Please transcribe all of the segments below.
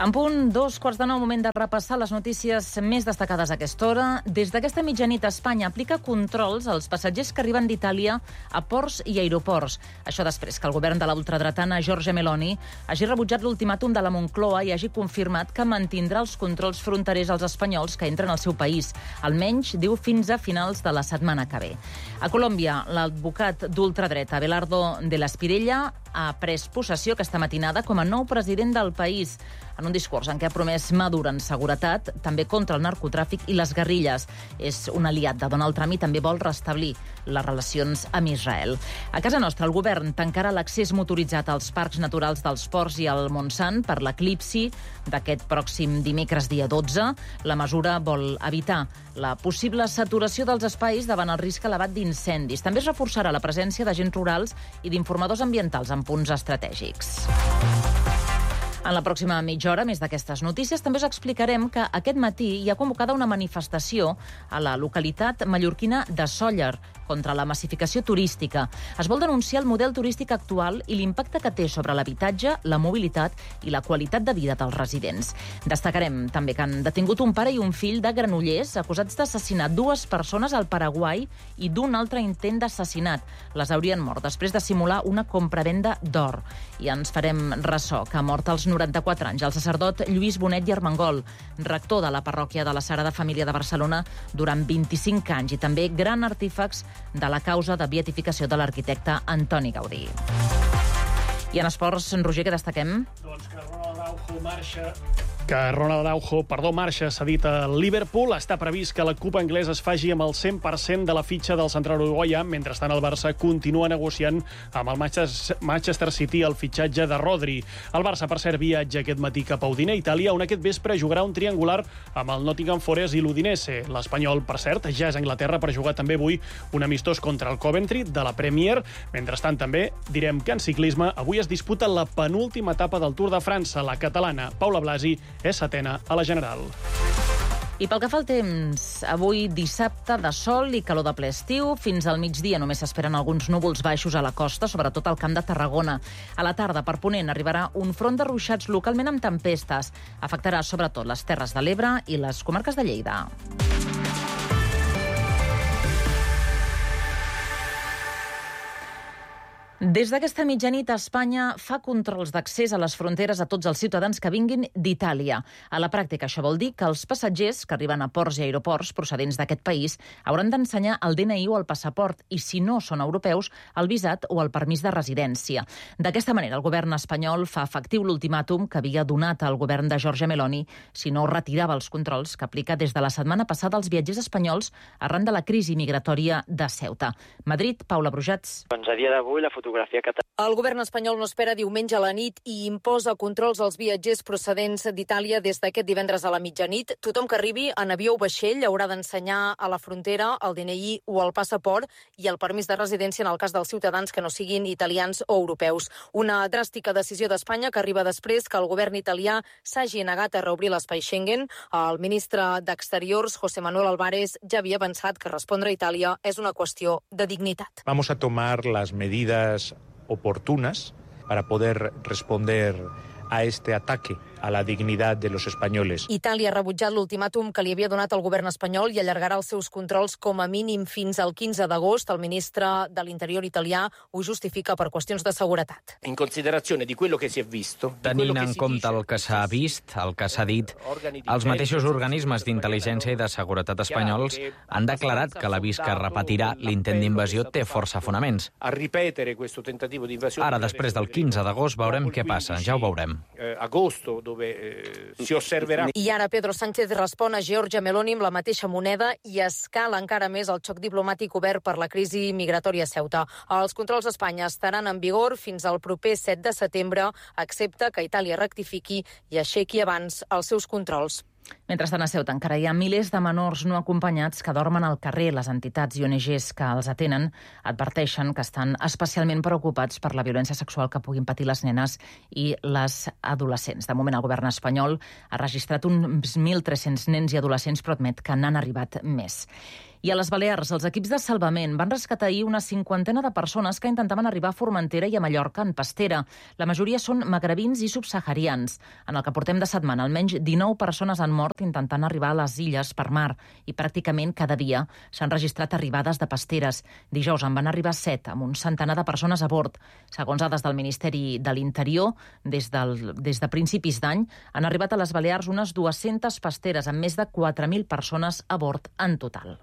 En punt, 2:15, moment de repassar les notícies més destacades a aquesta hora. Des d'aquesta mitjanit, Espanya aplica controls als passatgers que arriben d'Itàlia a ports i aeroports. Això després que el govern de la ultradretana Giorgia Meloni hagi rebutjat l'ultimàtum de la Moncloa i hagi confirmat que mantindrà els controls fronterers als espanyols que entren al seu país. Almenys, diu, fins a finals de la setmana que ve. A Colòmbia, l'advocat d'ultradreta Abelardo de la Espirella ha pres possessió aquesta matinada com a nou president del país, en un discurs en què ha promès Maduro en seguretat, també contra el narcotràfic i les guerrilles. És un aliat de Donald Trump i també vol restablir les relacions amb Israel. A casa nostra, el govern tancarà l'accés motoritzat als parcs naturals dels Ports i al Montsant per l'eclipsi d'aquest pròxim dimecres dia 12. La mesura vol evitar la possible saturació dels espais davant el risc elevat d'incendis. També es reforçarà la presència d'agents rurals i d'informadors ambientals en punts estratègics. En la pròxima mitja hora, més d'aquestes notícies, també us explicarem que aquest matí hi ha convocada una manifestació a la localitat mallorquina de Sóller contra la massificació turística. Es vol denunciar el model turístic actual i l'impacte que té sobre l'habitatge, la mobilitat i la qualitat de vida dels residents. Destacarem també que han detingut un pare i un fill de Granollers acusats d'assassinar 2 persones al Paraguai i d'un altre intent d'assassinat. Les haurien mort després de simular una compravenda d'or. I ens farem ressò que ha mort als 94 anys el sacerdot Lluís Bonet i Armengol, rector de la parròquia de la Sagrada Família de Barcelona durant 25 anys i també gran artífex de la causa de beatificació de l'arquitecte Antoni Gaudí. I en esports, Roger, què destaquem? Doncs que Ronald Araujo marxa cedit a Liverpool. Està previst que la Copa anglesa es faci amb el 100% de la fitxa del central uruguaià. Mentrestant, el Barça continua negociant amb el Manchester City el fitxatge de Rodri. El Barça, per cert, viatja aquest matí cap a Udine, Itàlia, on aquest vespre jugarà un triangular amb el Nottingham Forest i l'Udinese. L'Espanyol, per cert, ja és a Anglaterra per jugar també avui un amistós contra el Coventry de la Premier. Mentrestant, també direm que en ciclisme avui es disputa la penúltima etapa del Tour de França. La catalana Paula Blasi és setena a la general. I pel que fa al temps, avui dissabte de sol i calor de ple estiu. Fins al migdia només s'esperen alguns núvols baixos a la costa, sobretot al Camp de Tarragona. A la tarda, per ponent, arribarà un front de ruixats localment amb tempestes. Afectarà sobretot les Terres de l'Ebre i les comarques de Lleida. Des d'aquesta mitjanit, Espanya fa controls d'accés a les fronteres a tots els ciutadans que vinguin d'Itàlia. A la pràctica, això vol dir que els passatgers que arriben a ports i aeroports procedents d'aquest país hauran d'ensenyar el DNI o el passaport i, si no són europeus, el visat o el permís de residència. D'aquesta manera, el govern espanyol fa efectiu l'ultimàtum que havia donat al govern de Giorgia Meloni si no retirava els controls que aplica des de la setmana passada als viatgers espanyols arran de la crisi migratòria de Ceuta. Madrid, Paula Brujats. Doncs a dia d'avui la fotografia que... El govern espanyol no espera diumenge a la nit i imposa controls als viatgers procedents d'Itàlia des d'aquest divendres a la mitjanit. Tothom que arribi en avió o vaixell haurà d'ensenyar a la frontera el DNI o el passaport i el permís de residència en el cas dels ciutadans que no siguin italians o europeus. Una dràstica decisió d'Espanya que arriba després que el govern italià s'hagi negat a reobrir l'espai Schengen. El ministre d'Exteriors, José Manuel Álvarez, ja havia pensat que respondre a Itàlia és una qüestió de dignitat. Vamos a tomar las medidas oportunas para poder responder a este ataque a la dignidad de los españoles. Itàlia ha rebutjat l'ultimàtum que li havia donat el govern espanyol i allargarà els seus controls com a mínim fins al 15 d'agost. El ministre de l'Interior italià ho justifica per qüestions de seguretat. In considerazione di quello che si è visto, tenint en compte el que s'ha vist, el que s'ha dit, els mateixos organismes d'intel·ligència i de seguretat espanyols han declarat que l'avís que repetirà l'intent d'invasió té força fonaments. Ara, després del 15 d'agost, veurem què passa, ja ho veurem. I ara Pedro Sánchez respon a Giorgia Meloni amb la mateixa moneda i escala encara més el xoc diplomàtic obert per la crisi migratòria a Ceuta. Els controls a Espanya estaran en vigor fins al proper 7 de setembre, excepte que Itàlia rectifiqui i aixequi abans els seus controls. Mentrestant, a Ceuta encara hi ha milers de menors no acompanyats que dormen al carrer. Les entitats i ONGs que els atenen adverteixen que estan especialment preocupats per la violència sexual que puguin patir les nenes i les adolescents. De moment, el govern espanyol ha registrat uns 1.300 nens i adolescents, però admet que n'han arribat més. I a les Balears, els equips de salvament van rescatar ahir una 50 de persones que intentaven arribar a Formentera i a Mallorca en pastera. La majoria són magrebins i subsaharians. En el que portem de setmana, almenys 19 persones han mort intentant arribar a les illes per mar i pràcticament cada dia s'han registrat arribades de pasteres. Dijous en van arribar 7, amb un centenar de persones a bord. Segons dades del Ministeri de l'Interior, des de principis d'any han arribat a les Balears unes 200 pasteres amb més de 4.000 persones a bord en total.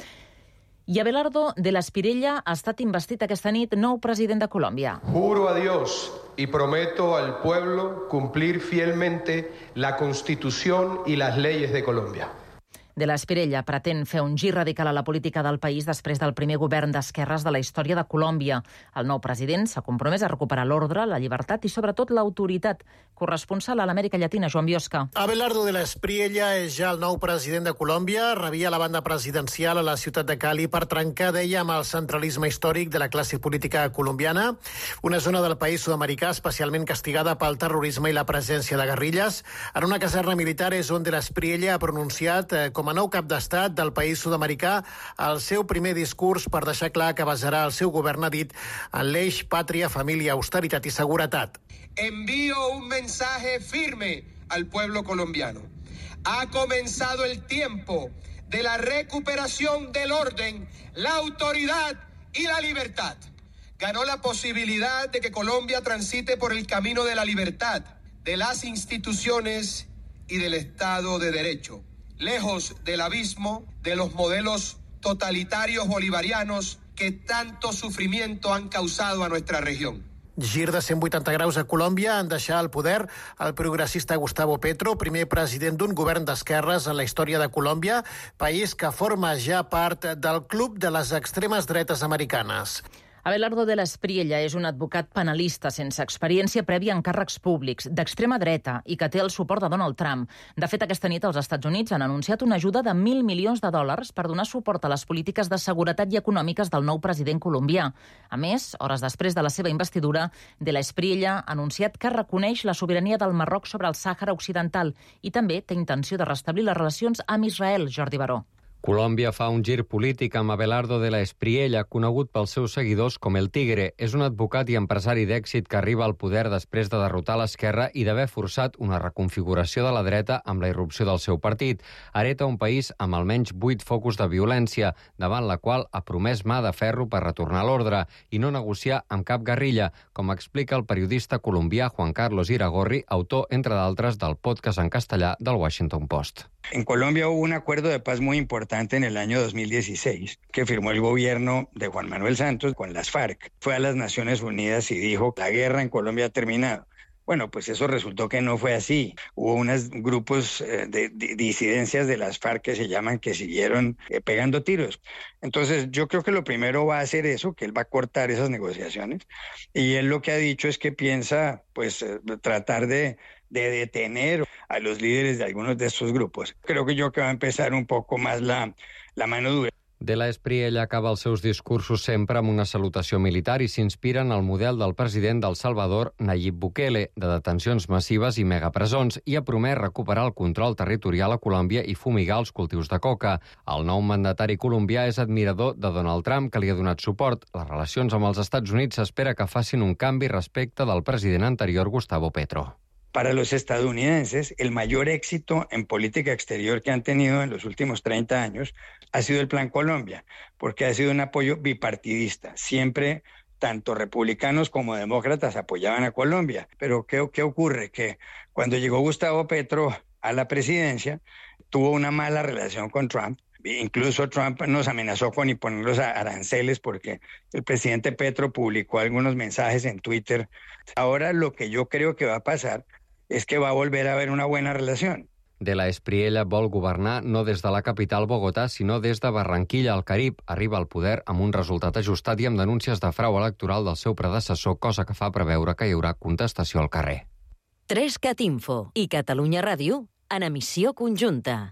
I Abelardo de la Espriella ha estat investit aquesta nit nou president de Colòmbia. Juro a Dios y prometo al pueblo cumplir fielmente la Constitución y las leyes de Colombia. De la Espriella pretén fer un gir radical a la política del país després del primer govern d'esquerres de la història de Colòmbia. El nou president s'ha compromès a recuperar l'ordre, la llibertat i sobretot l'autoritat. Corresponsal a l'Amèrica Llatina, Joan Biosca. Abelardo de la Espriella és ja el nou president de Colòmbia. Rebia la banda presidencial a la ciutat de Cali per trencar, deia, amb el centralisme històric de la classe política colombiana, una zona del país sud-americà especialment castigada pel terrorisme i la presència de guerrilles. En una caserna militar és on de la Espriella ha pronunciat com a nou cap d'estat del país sud-americà el seu primer discurs per deixar clar que basarà el seu govern, ha dit, en l'eix pàtria, família, austeritat i seguretat. Envío un mensaje firme al pueblo colombiano. Ha comenzado el tiempo de la recuperación del orden, la autoridad y la libertad. Ganó la posibilidad de que Colombia transite por el camino de la libertad, de las instituciones y del Estado de Derecho, lejos del abismo de los modelos totalitarios bolivarianos que tanto sufrimiento han causado a nuestra región. Gir de 180 graus a Colòmbia en deixar el poder el progressista Gustavo Petro, primer president d'un govern d'esquerres en la història de Colòmbia, país que forma ja part del club de les extremes dretes americanes. Abelardo de la Espriella és un advocat penalista sense experiència prèvia en càrrecs públics, d'extrema dreta i que té el suport de Donald Trump. De fet, aquesta nit els Estats Units han anunciat una ajuda de $1.000 milions per donar suport a les polítiques de seguretat i econòmiques del nou president colombià. A més, hores després de la seva investidura, de la Espriella ha anunciat que reconeix la sobirania del Marroc sobre el Sàhara Occidental i també té intenció de restablir les relacions amb Israel, Jordi Baró. Colòmbia fa un gir polític amb Abelardo de la Espriella, conegut pels seus seguidors com El Tigre. És un advocat i empresari d'èxit que arriba al poder després de derrotar l'esquerra i d'haver forçat una reconfiguració de la dreta amb la irrupció del seu partit. Hereta un país amb almenys 8 focus de violència, davant la qual ha promès mà de ferro per retornar l'ordre i no negociar amb cap guerrilla, com explica el periodista colombià Juan Carlos Iragorri, autor, entre d'altres, del podcast en castellà del Washington Post. En Colombia hubo un acuerdo de paz muy importante en el año 2016 que firmó el gobierno de Juan Manuel Santos con las FARC. Fue a las Naciones Unidas y dijo: la guerra en Colombia ha terminado. Bueno, pues eso resultó que no fue así. Hubo unos grupos de disidencias de las FARC que se llaman, que siguieron pegando tiros. Entonces yo creo que lo primero va a ser eso, que él va a cortar esas negociaciones. Y él lo que ha dicho es que piensa pues tratar de detener a los líderes de algunos de estos grupos. Creo que va a empezar un poco más la mano dura. De la Espriella acaba els seus discursos sempre amb una salutació militar i s'inspira en el model del president del Salvador, Nayib Bukele, de detencions massives i megapresons, i ha promès recuperar el control territorial a Colòmbia i fumigar els cultius de coca. El nou mandatari colombià és admirador de Donald Trump, que li ha donat suport. Les relacions amb els Estats Units s'espera que facin un canvi respecte del president anterior, Gustavo Petro. Para los estadounidenses, el mayor éxito en política exterior que han tenido en los últimos 30 años ha sido el Plan Colombia, porque ha sido un apoyo bipartidista. Siempre, tanto republicanos como demócratas apoyaban a Colombia. Pero ¿qué ocurre? Que cuando llegó Gustavo Petro a la presidencia, tuvo una mala relación con Trump. Incluso Trump nos amenazó con imponer los aranceles porque el presidente Petro publicó algunos mensajes en Twitter. Ahora lo que yo creo que va a pasar es que va a volver a haver una buena relación. De la Espriella vol governar no des de la capital Bogotà, sinó des de Barranquilla, al Carib. Arriba al poder amb un resultat ajustat i amb denúncies de frau electoral del seu predecessor, cosa que fa preveure que hi haurà contestació al carrer. 3CAT Info i Catalunya Ràdio en emissió conjunta.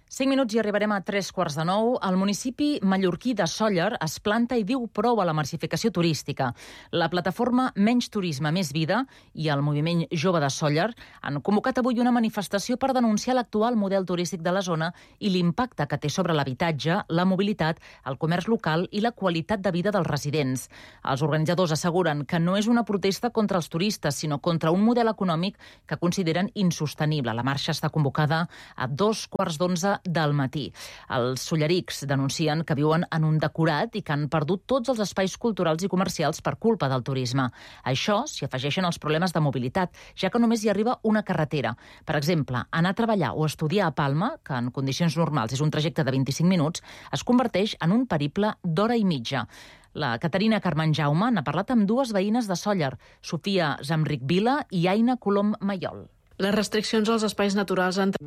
5 minuts i arribarem a 8:45. El municipi mallorquí de Sóller es planta i diu prou a la massificació turística. La plataforma Menys Turisme, Més Vida i el moviment Jove de Sóller han convocat avui una manifestació per denunciar l'actual model turístic de la zona i l'impacte que té sobre l'habitatge, la mobilitat, el comerç local i la qualitat de vida dels residents. Els organitzadors asseguren que no és una protesta contra els turistes, sinó contra un model econòmic que consideren insostenible. La marxa està convocada a 11:15 del matí. Els sollerics denuncien que viuen en un decorat i que han perdut tots els espais culturals i comercials per culpa del turisme. A això s'hi afegeixen els problemes de mobilitat, ja que només hi arriba una carretera. Per exemple, anar a treballar o estudiar a Palma, que en condicions normals és un trajecte de 25 minuts, es converteix en un periple d'hora i mitja. La Caterina Carmen Jaume n'ha parlat amb dues veïnes de Sóller, Sofia Zamric Vila i Aina Colom Mayol. Les restriccions als espais naturals han...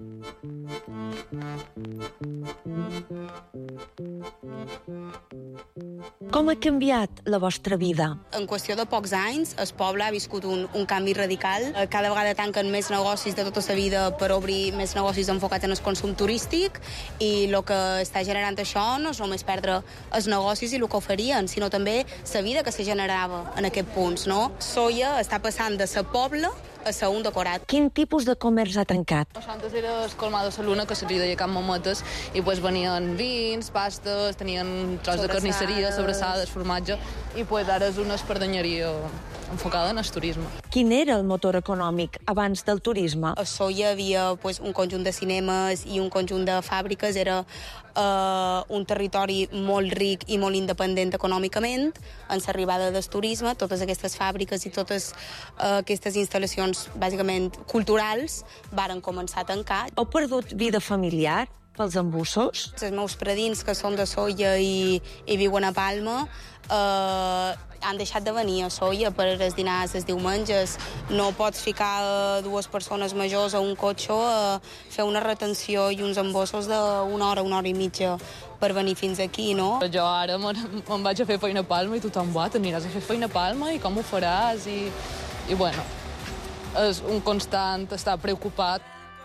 Com ha canviat la vostra vida? En qüestió de pocs anys, el poble ha viscut un canvi radical. Cada vegada tanquen més negocis de tota la vida per obrir més negocis enfocats en el consum turístic i el que està generant això no és només perdre els negocis i el que oferien, sinó també la vida que se generava en aquests punts. No? Sóller està passant de ser poble a ser un decorat. Quin tipus de comerç ha tancat? Antes era el colmado de la Luna, que se li deia Can Mametes, i pues venien vins, pastes, tenien tros de carnisseria, sobrassades, formatge, i pues ara és una espardenyeria enfocada en el turisme. Quin era el motor econòmic abans del turisme? A Sóller hi havia un conjunt de cinemes i un conjunt de fàbriques. Era un territori molt ric i molt independent econòmicament. En l'arribada del turisme, totes aquestes fàbriques i totes aquestes instal·lacions bàsicament culturals varen començar a tancar. Heu perdut vida familiar pels embussos? Els meus predins, que són de Sóller i viuen a Palma, han deixat de venir a Sóller per els dinars els diumenges. No pots ficar dues persones majors a un cotxe a fer una retenció i uns embossos d'una hora i mitja per venir fins aquí, no? Jo ara me'n vaig a fer feina a Palma i tothom va, t'aniràs a fer feina a Palma i com ho faràs? I bueno, és un constant estar preocupat.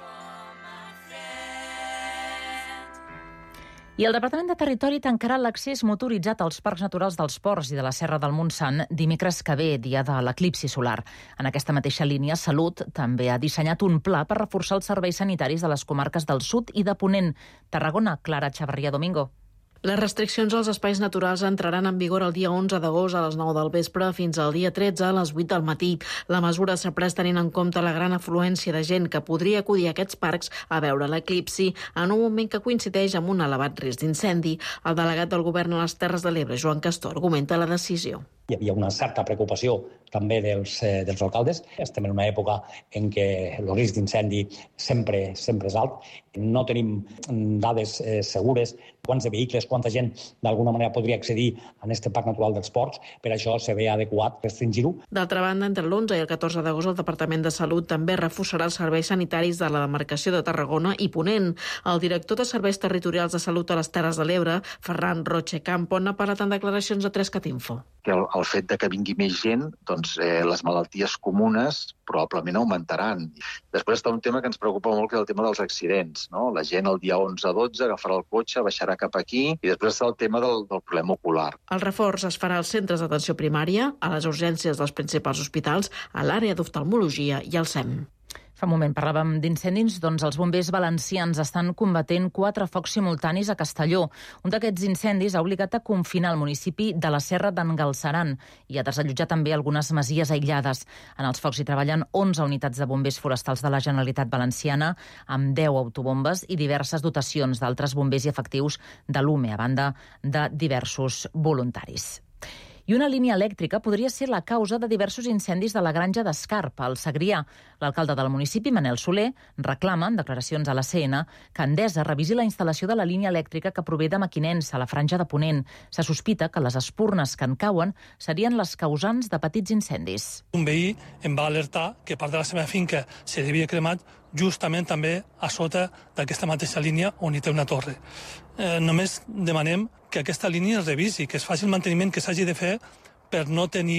I el Departament de Territori tancarà l'accés motoritzat als parcs naturals dels Ports i de la Serra del Montsant dimecres que ve, dia de l'eclipsi solar. En aquesta mateixa línia, Salut també ha dissenyat un pla per reforçar els serveis sanitaris de les comarques del sud i de Ponent. Tarragona, Clara Chavarría Domingo. Les restriccions als espais naturals entraran en vigor el dia 11 d'agost a les 9 del vespre fins al dia 13 a les 8 del matí. La mesura s'ha pres tenint en compte la gran afluència de gent que podria acudir a aquests parcs a veure l'eclipsi en un moment que coincideix amb un elevat risc d'incendi. El delegat del Govern a les Terres de l'Ebre, Joan Castor, argumenta la decisió. Hi havia una certa preocupació també dels alcaldes. Estem en una època en què el risc d'incendi sempre és alt. No tenim dades segures quants de vehicles, quanta gent d'alguna manera podria accedir a aquest parc natural dels Ports. Per això se ve adequat restringir-ho. D'altra banda, entre l'11 i el 14 d'agost el Departament de Salut també reforçarà els serveis sanitaris de la demarcació de Tarragona i Ponent. El director de Serveis Territorials de Salut a les Terres de l'Ebre, Ferran Roche Campo, n'ha parlat en declaracions a 3CAT-Info. El fet de que vingui més gent, doncs les malalties comunes probablement augmentaran. Després està un tema que ens preocupa molt, que és el tema dels accidents. No? La gent el dia 11-12 agafarà el cotxe, baixarà cap aquí, i després està el tema del problema ocular. El reforç es farà als centres d'atenció primària, a les urgències dels principals hospitals, a l'àrea d'oftalmologia i al SEM. Fa un moment parlàvem d'incendis, doncs els bombers valencians estan combatent 4 focs simultanis a Castelló. Un d'aquests incendis ha obligat a confinar el municipi de la Serra d'en Galceran i a desallotjar també algunes masies aïllades. En els focs hi treballen 11 unitats de bombers forestals de la Generalitat Valenciana, amb 10 autobombes i diverses dotacions d'altres bombers i efectius de l'UME, a banda de diversos voluntaris. I una línia elèctrica podria ser la causa de diversos incendis de la granja d'Escarp, al Segrià. L'alcalde del municipi, Manel Soler, reclama, en declaracions a la CN, que Endesa revisi la instal·lació de la línia elèctrica que prové de Mequinensa, a la franja de Ponent. Se sospita que les espurnes que en cauen serien les causants de petits incendis. Un veí em va alertar que part de la seva finca se havia cremat justament també a sota d'aquesta mateixa línia on hi té una torre. Només demanem que aquesta línia es revisi, que es faci el manteniment que s'hagi de fer per no tenir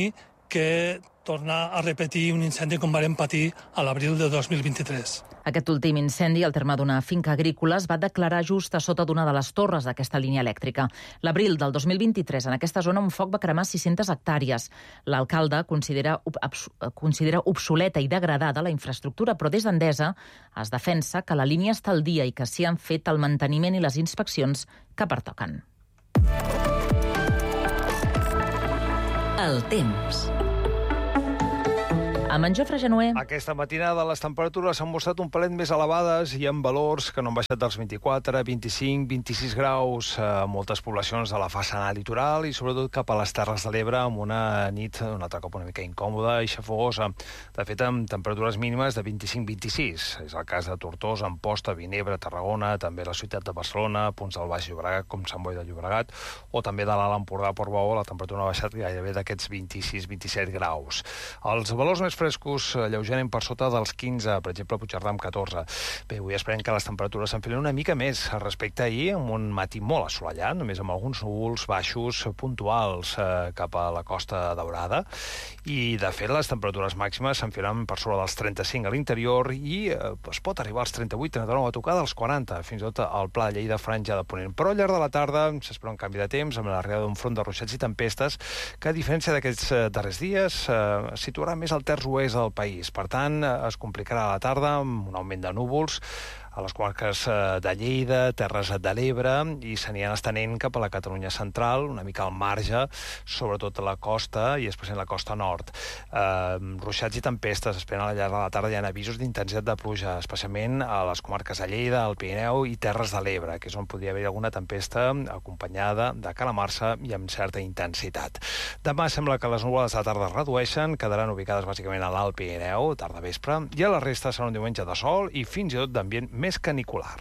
que tornar a repetir un incendi com vam patir a l'abril de 2023. Aquest últim incendi al terme d'una finca agrícola es va declarar just a sota d'una de les torres d'aquesta línia elèctrica. L'abril del 2023, en aquesta zona, un foc va cremar 600 hectàrees. L'alcalde considera obsoleta i degradada la infraestructura, però des d'Endesa es defensa que la línia està al dia i que s'hi han fet el manteniment i les inspeccions que pertoquen. El temps. Amb en Jofre Genuer. Aquesta matinada les temperatures s'han mostrat un pelet més elevades i amb valors que no han baixat dels 24, 25, 26 graus a moltes poblacions de la façana litoral i sobretot cap a les Terres de l'Ebre amb una nit un altre cop una mica incòmoda i xafogosa. De fet, amb temperatures mínimes de 25-26. És el cas de Tortosa, Amposta, Vinebre, Tarragona, també la ciutat de Barcelona, punts del Baix Llobregat, com Sant Boi de Llobregat, o també de l'Alt Empordà, Portbou, la temperatura ha baixat gairebé d'aquests 26-27 graus. Els valors més frescos lleugerament per sota dels 15, per exemple, a Puigcerdà amb 14. Bé, avui esperem que les temperatures s'enfilen una mica més respecte a ahir, amb un matí molt assolellat, només amb alguns núvols baixos puntuals cap a la Costa Daurada, i de fet les temperatures màximes s'enfilen per sobre dels 35 a l'interior i es pot arribar als 38, 39 a tocar dels 40, fins i tot al Pla de Lleida, franja de ponent. Però al llarg de la tarda s'espera un canvi de temps amb l'arribada d'un front de ruixats i tempestes que, a diferència d'aquests darrers dies, situarà més al terç oest del país. Per tant, es complicarà a la tarda amb un augment de núvols a les comarques de Lleida, Terres de l'Ebre, i s'aniran estenent cap a la Catalunya central, una mica al marge, sobretot a la costa i especialment a la costa nord. Ruixats i tempestes esperen al llarg de la tarda. Hi ha avisos d'intensitat de pluja, especialment a les comarques de Lleida, el Pirineu i Terres de l'Ebre, que és on podria haver alguna tempesta acompanyada de calamarsa i amb certa intensitat. Demà sembla que les núvoles de tarda es redueixen, quedaran ubicades bàsicament a l'Alt Pirineu, tarda vespre, i a la resta serà un diumenge de sol i fins i tot d'ambient més canicular.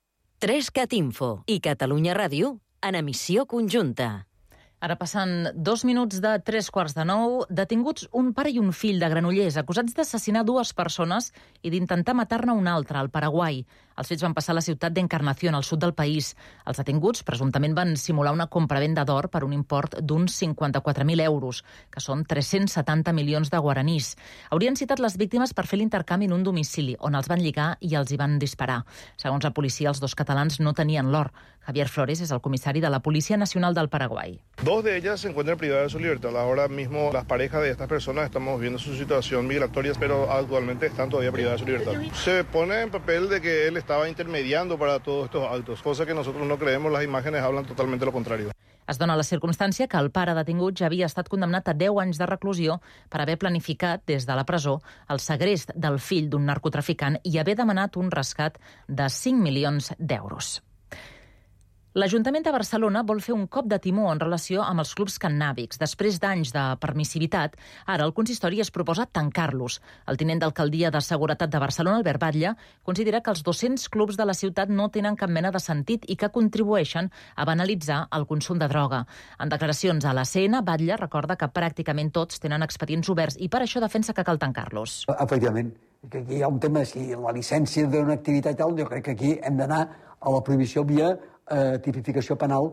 3CAT Info i Catalunya Ràdio en emissió conjunta. Ara passant 2 minuts de 8:45, detinguts un pare i un fill de Granollers, acusats d'assassinar 2 persones i d'intentar matar-ne una altra, al Paraguai. Els fets van passar a la ciutat d'Encarnación, al sud del país. Els detinguts presumptament van simular una compravenda d'or per un import d'uns 54.000 euros, que són 370 milions de guaranís. Haurien citat les víctimes per fer l'intercanvi en un domicili, on els van lligar i els hi van disparar. Segons la policia, els 2 catalans no tenien l'or. Javier Flores és el comissari de la Policía Nacional del Paraguay. 2 de ellas se encuentran privadas de su libertad. Ahora mismo las parejas de estas personas estamos viendo su situación migratoria, pero actualmente están todavía privadas de su libertad. Se pone en papel de que él estaba intermediando para todos estos actos, cosa que nosotros no creemos, las imágenes hablan totalmente lo contrario. Es dona la circumstància que el pare detingut ja havia estat condemnat a 10 anys de reclusió per haver planificat des de la presó el segrest del fill d'un narcotraficant i haver demanat un rescat de 5 milions d'euros. L'Ajuntament de Barcelona vol fer un cop de timó en relació amb els clubs cannàbics. Després d'anys de permissivitat, ara el consistori es proposa tancar-los. El tinent d'alcaldia de Seguretat de Barcelona, Albert Batlle, considera que els 200 clubs de la ciutat no tenen cap mena de sentit i que contribueixen a banalitzar el consum de droga. En declaracions a l'ACN, Batlle recorda que pràcticament tots tenen expedients oberts i per això defensa que cal tancar-los. Efectivament, que aquí hi ha un tema, si la llicència d'una activitat i tal, jo crec que aquí hem d'anar a la prohibició via tipificació penal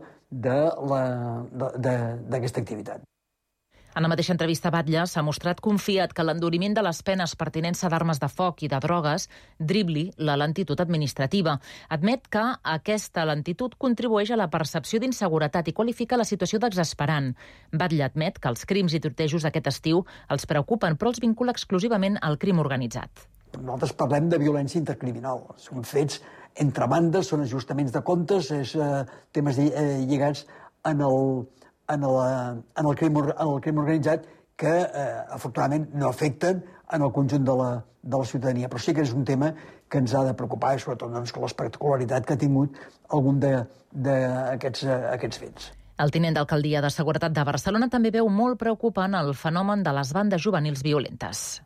d'aquesta activitat. En la mateixa entrevista, Batlle s'ha mostrat confiat que l'enduriment de les penes per tinença d'armes de foc i de drogues dribli la lentitud administrativa. Admet que aquesta lentitud contribueix a la percepció d'inseguretat i qualifica la situació d'exasperant. Batlle admet que els crims i tortejos d'aquest estiu els preocupen, però els vincula exclusivament al crim organitzat. Nosaltres parlem de violència intercriminal. Són fets entre bandes, són ajustaments de comptes, temes lligats en el crim organitzat que, afortunadament, no afecten en el conjunt de la ciutadania. Però sí que és un tema que ens ha de preocupar, i sobretot l'espectacularitat que ha tingut algun d'aquests fets. El tinent d'alcaldia de Seguretat de Barcelona també veu molt preocupant el fenomen de les bandes juvenils violentes.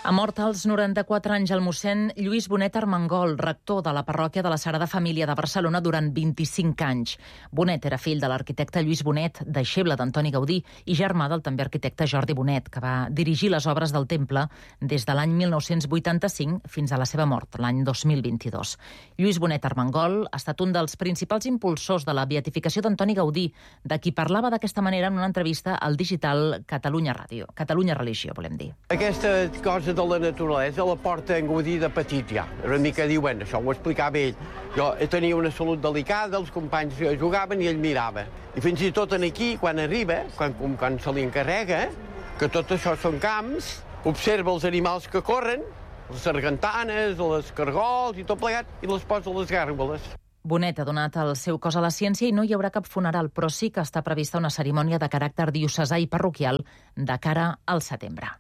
Ha mort als 94 anys el mossèn Lluís Bonet Armengol, rector de la parròquia de la Sagrada Família de Barcelona durant 25 anys. Bonet era fill de l'arquitecte Lluís Bonet, deixeble d'Antoni Gaudí, i germà del també arquitecte Jordi Bonet, que va dirigir les obres del temple des de l'any 1985 fins a la seva mort, l'any 2022. Lluís Bonet Armengol ha estat un dels principals impulsors de la beatificació d'Antoni Gaudí, de qui parlava d'aquesta manera en una entrevista al digital Catalunya Ràdio. Catalunya Religió, volem dir. Aquesta cosa de la naturalesa la porta en Gaudí de petit ja. Una mica diu, bueno, això ho explicava ell. Jo tenia una salut delicada, els companys jugaven i ell mirava. I fins i tot aquí, quan arriba, quan se li encarrega, que tot això són camps, observa els animals que corren, les sargantanes, les cargols i tot plegat, i les posa a les gàrgoles. Bonet ha donat el seu cos a la ciència i no hi haurà cap funeral, però sí que està prevista una cerimònia de caràcter diocesà i parroquial de cara al setembre.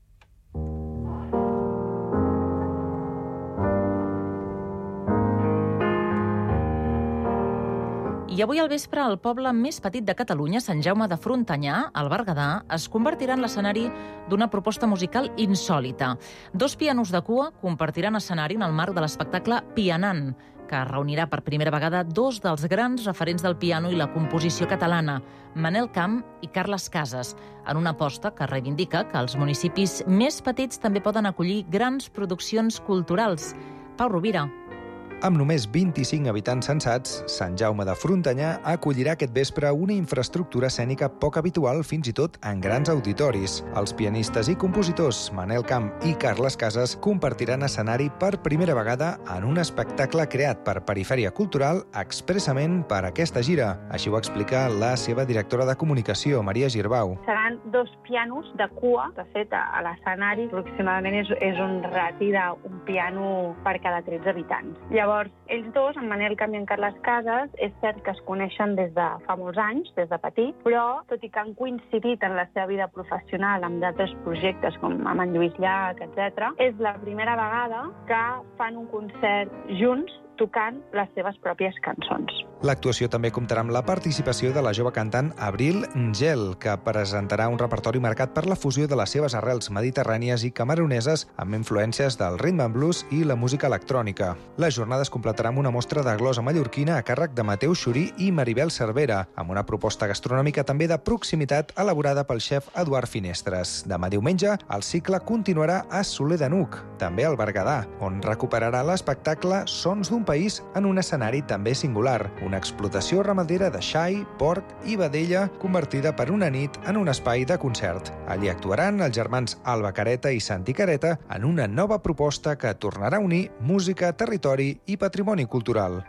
I avui al vespre, el poble més petit de Catalunya, Sant Jaume de Frontanyà, al Berguedà, es convertirà en l'escenari d'una proposta musical insòlita. 2 pianos de cua compartiran escenari en el marc de l'espectacle Pianant, que reunirà per primera vegada 2 dels grans referents del piano i la composició catalana, Manel Camp i Carles Casas, en una aposta que reivindica que els municipis més petits també poden acollir grans produccions culturals. Pau Rovira. Amb només 25 habitants censats, Sant Jaume de Frontanyà acollirà aquest vespre una infraestructura escènica poc habitual fins i tot en grans auditoris. Els pianistes i compositors Manel Camp i Carles Casas compartiran escenari per primera vegada en un espectacle creat per Perifèria Cultural expressament per aquesta gira. Així ho explica la seva directora de comunicació, Maria Girbau. Seran 2 pianos de cua. De fet, a l'escenari aproximadament és un rati d'un piano per cada 13 habitants. Llavors, ells dos, en Manel Camp i en Carles Casas, és cert que es coneixen des de fa molts anys, des de petit, però, tot i que han coincidit en la seva vida professional amb d'altres projectes, com amb en Lluís Llach, etc., és la primera vegada que fan un concert junts tocant les seves pròpies cançons. L'actuació també comptarà amb la participació de la jove cantant Abril Ngel, que presentarà un repertori marcat per la fusió de les seves arrels mediterrànies i cameruneses amb influències del rhythm and blues i la música electrònica. La jornada es completarà amb una mostra de glosa mallorquina a càrrec de Mateu Xurí i Maribel Cervera, amb una proposta gastronòmica també de proximitat elaborada pel xef Eduard Finestres. Demà diumenge, el cicle continuarà a Soler de Nuc, també al Berguedà, on recuperarà l'espectacle Sons d'un país en un escenari també singular, una explotació ramadera de xai, porc i vedella convertida per una nit en un espai de concert. Allí actuaran els germans Alba Careta i Santi Careta en una nova proposta que tornarà a unir música, territori i patrimoni cultural.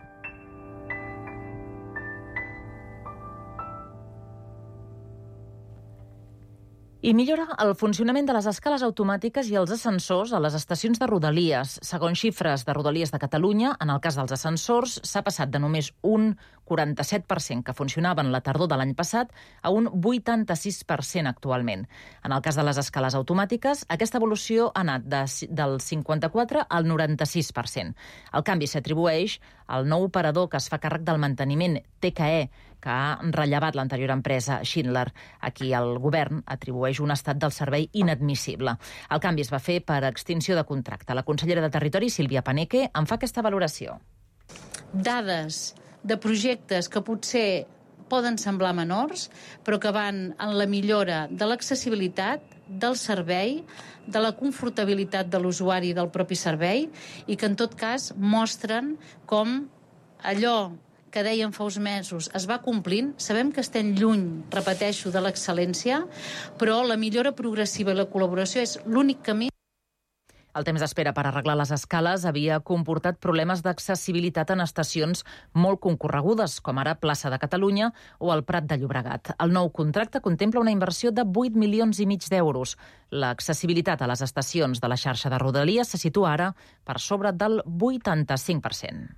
I millora el funcionament de les escales automàtiques i els ascensors a les estacions de Rodalies. Segons xifres de Rodalies de Catalunya, en el cas dels ascensors, s'ha passat de només un 47% que funcionaven la tardor de l'any passat a un 86% actualment. En el cas de les escales automàtiques, aquesta evolució ha anat del 54% al 96%. El canvi s'atribueix al nou operador que es fa càrrec del manteniment, TKE, que ha rellevat l'anterior empresa Schindler. Aquí el govern atribueix un estat del servei inadmissible. El canvi es va fer per extinció de contracte. La consellera de Territori, Sílvia Paneque, en fa aquesta valoració. Dades de projectes que potser poden semblar menors, però que van en la millora de l'accessibilitat, del servei, de la confortabilitat de l'usuari del propi servei i que en tot cas mostren com allò que dèiem fa uns mesos es va complint. Sabem que estem lluny, repeteixo, de l'excel·lència, però la millora progressiva i la col·laboració és l'únic camí. El temps d'espera per arreglar les escales havia comportat problemes d'accessibilitat en estacions molt concorregudes, com ara Plaça de Catalunya o el Prat de Llobregat. El nou contracte contempla una inversió de 8,5 milions d'euros. L'accessibilitat a les estacions de la xarxa de Rodalies se situa ara per sobre del 85%.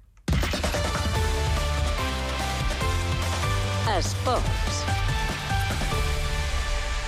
Esports.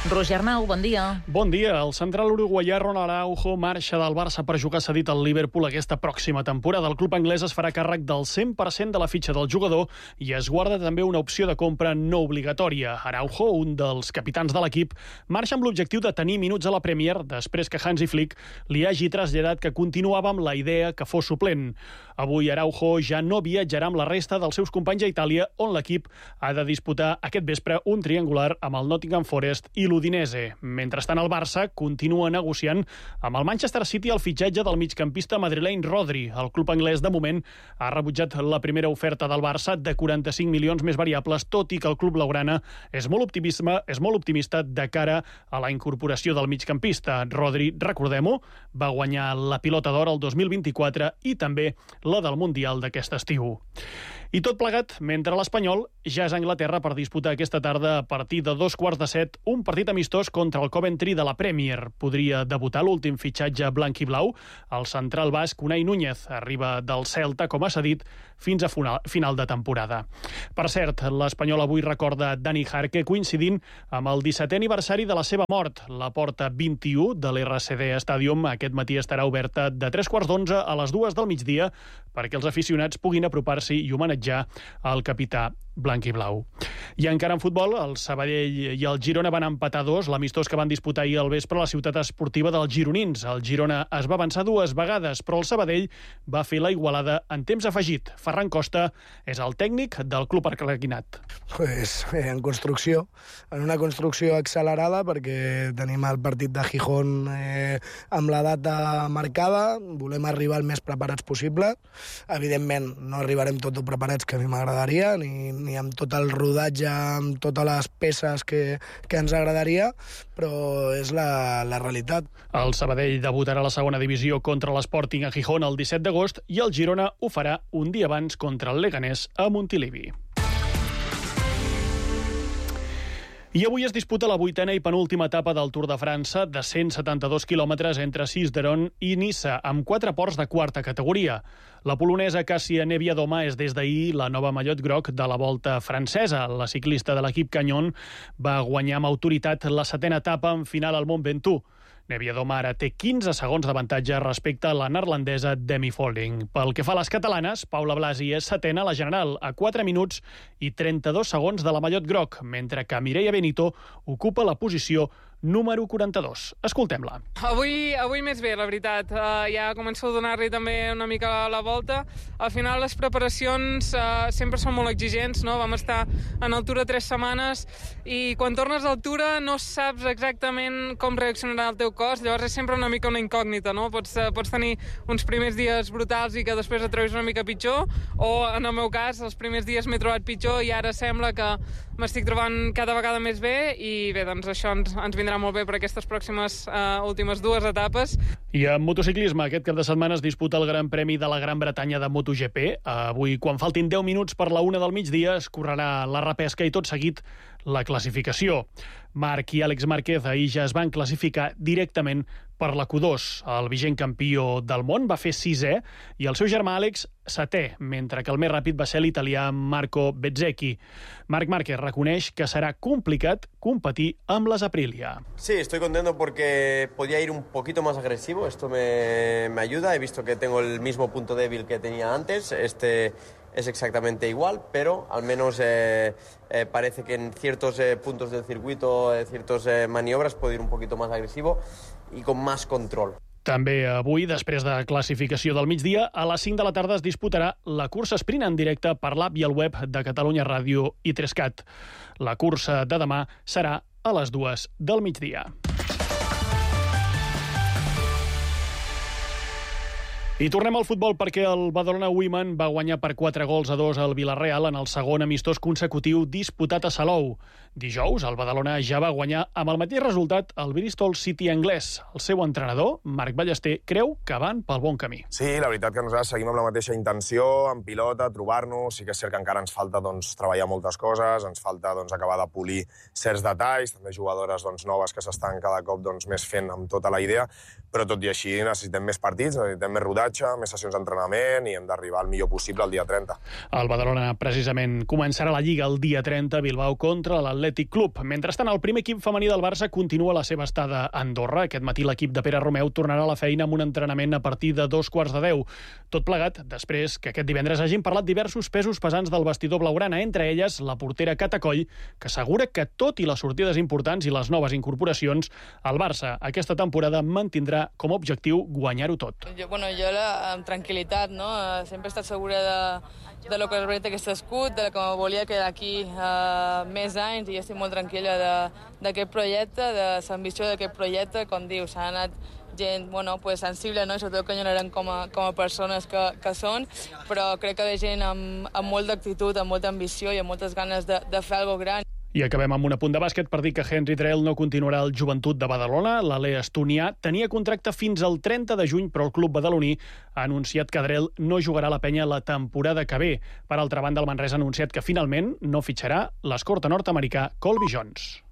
Roger Arnau, bon dia. Bon dia. El central uruguaià Ronald Araujo marxa del Barça per jugar cedit al Liverpool aquesta pròxima temporada. El club anglès es farà càrrec del 100% de la fitxa del jugador i es guarda també una opció de compra no obligatòria. Araujo, un dels capitans de l'equip, marxa amb l'objectiu de tenir minuts a la Premier després que Hansi Flick li hagi traslladat que continuava amb la idea que fos suplent. Avui Araujo ja no viatjarà amb la resta dels seus companys a Itàlia, on l'equip ha de disputar aquest vespre un triangular amb el Nottingham Forest i l'Udinese. Mentrestant, el Barça continua negociant amb el Manchester City el fitxatge del migcampista madrileny Rodri. El club anglès, de moment, ha rebutjat la primera oferta del Barça de 45 milions més variables, tot i que el club blaugrana és molt optimista de cara a la incorporació del migcampista. Rodri, recordem-ho, va guanyar la Pilota d'Or el 2024 i també la del Mundial d'aquest estiu. I tot plegat, mentre l'Espanyol ja és a Anglaterra per disputar aquesta tarda a partir de 2:15 un partit amistós contra el Coventry de la Premier. Podria debutar l'últim fitxatge blanc i blau. El central basc Unai Núñez arriba del Celta com a cedit fins a final de temporada. Per cert, l'Espanyol avui recorda Dani Jarque coincidint amb el 17è aniversari de la seva mort. La porta 21 de l'RCD Stadium aquest matí estarà oberta de 3:15 a les 2 del migdia perquè els aficionats puguin apropar-s'hi i homenatjar el capità blanc i blau. I encara en futbol, el Sabadell i el Girona van empatar 2, l'amistós que van disputar ahir al vespre a la ciutat esportiva dels gironins. El Girona es va avançar 2 vegades, però el Sabadell va fer la igualada en temps afegit. Ferran Costa és el tècnic del club arlequinat. Pues en construcció, en una construcció accelerada, perquè tenim el partit de Gijón amb la data marcada, volem arribar el més preparats possible. Evidentment, no arribarem tot preparats, que a mi m'agradaria, ni amb tot el rodatge, amb totes les peces que ens agradaria, però és la realitat. El Sabadell debutarà a la segona divisió contra l'Sporting a Gijón el 17 d'agost i el Girona ho farà un dia abans contra el Leganés a Montilivi. I avui es disputa la 8a i penúltima etapa del Tour de França de 172 quilòmetres entre Cis-d'Héron i Niça, amb 4 ports de quarta categoria. La polonesa Cássia Niewiadoma és des d'ahir la nova mallot groc de la Volta francesa. La ciclista de l'equip Canyon va guanyar amb autoritat la 7a etapa en final al Mont Ventoux. Niewiadoma ara té 15 segons d'avantatge respecte a la neerlandesa Demi Vollering. Pel que fa a les catalanes, Paula Blasi és 7a a la general, a 4 minuts i 32 segons de la mallot groc, mentre que Mireia Benito ocupa la posició número 42. Escoltem-la. Avui més bé, la veritat. Ja començo a donar-li també una mica la volta. Al final les preparacions sempre són molt exigents, no? Vam estar en altura 3 setmanes i quan tornes a altura no saps exactament com reaccionarà el teu cos, llavors és sempre una mica una incògnita, no? Pots tenir uns primers dies brutals i que després et trobis una mica pitjor, o en el meu cas, els primers dies m'he trobat pitjor i ara sembla que m'estic trobant cada vegada més bé i bé, doncs això ens vindrà molt bé per aquestes pròximes últimes 2 etapes. I en motociclisme, aquest cap de setmana es disputa el Gran Premi de la Gran Bretanya de MotoGP. Avui, quan faltin 10 minuts per la 1 del migdia, es correrà la repesca i tot seguit la classificació. Marc i Àlex Márquez ahir ja es van classificar directament per la Q2. El vigent campió del món va fer 6è i el seu germà Àlex 7è, mentre que el més ràpid va ser l'italià Marco Bezzecchi. Marc Márquez reconeix que serà complicat competir amb les Aprilia. Sí, estoy contento porque podía ir un poquito más agresivo, esto me ayuda, he visto que tengo el mismo punto débil que tenía antes, es exactamente igual, pero al menos parece que en ciertos puntos del circuito, ciertas maniobras, puedo ir un poquito más agresivo y con más control. També avui, després de classificació del migdia, a les 5 de la tarda es disputarà la cursa sprint en directe per l'app i el web de Catalunya Ràdio i 3CAT. La cursa de demà serà a les 2 del migdia. I tornem al futbol perquè el Badalona Women va guanyar per 4-2 al Villarreal en el segon amistós consecutiu disputat a Salou. Dijous, el Badalona ja va guanyar amb el mateix resultat el Bristol City anglès. El seu entrenador, Marc Ballester, creu que van pel bon camí. Sí, la veritat que nosaltres seguim amb la mateixa intenció, en pilota, trobar-nos. Sí que és cert que encara ens falta treballar moltes coses, ens falta acabar de polir certs detalls, també jugadores noves que s'estan cada cop més fent amb tota la idea, però tot i així necessitem més partits, necessitem més rodatge, rodatge, més sessions d'entrenament i hem d'arribar al millor possible el dia 30. El Badalona precisament començarà la Lliga el dia 30 a Bilbao contra l'Atlètic Club. Mentrestant, el primer equip femení del Barça continua la seva estada a Andorra. Aquest matí l'equip de Pere Romeu tornarà a la feina amb un entrenament a partir de 2:45. Tot plegat, després que aquest divendres hagin parlat diversos pesos pesants del vestidor blaugrana, entre elles la portera Cata Coll, que assegura que tot i les sortides importants i les noves incorporacions, el Barça aquesta temporada mantindrà com a objectiu guanyar-ho tot. Jo amb tranquil·litat, no? Sempre he estat segura de lo que representa aquest escut, de com volia quedar aquí més anys, i estic molt tranquil·la d'aquest projecte, de l'ambició d'aquest projecte. Com dius, s'ha anat gent sensible, no? I sobretot que enyorarem com a persones que són, però crec que ve gent amb molt d'actitud, amb molta ambició i amb moltes ganes de fer alguna cosa gran. I acabem amb un apunt de bàsquet per dir que Henry Drell no continuarà al Joventut de Badalona. L'alè estonià tenia contracte fins al 30 de juny, però el club badaloní ha anunciat que Drell no jugarà a la penya la temporada que ve. Per altra banda, el Manresa ha anunciat que finalment no fitxarà l'escorta nord-americà Colby Jones.